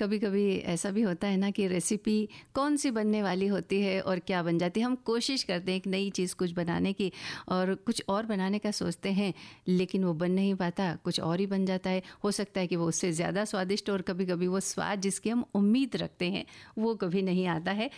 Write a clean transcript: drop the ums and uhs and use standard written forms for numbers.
कभी कभी ऐसा भी होता है ना कि रेसिपी कौन सी बनने वाली होती है और क्या बन जाती है। हम कोशिश करते हैं एक नई चीज़ कुछ बनाने की और कुछ और बनाने का सोचते हैं, लेकिन वो बन नहीं पाता, कुछ और ही बन जाता है। हो सकता है कि वो उससे ज़्यादा स्वादिष्ट और कभी कभी वो स्वाद जिसकी हम उम्मीद रखते हैं वो कभी नहीं आता है।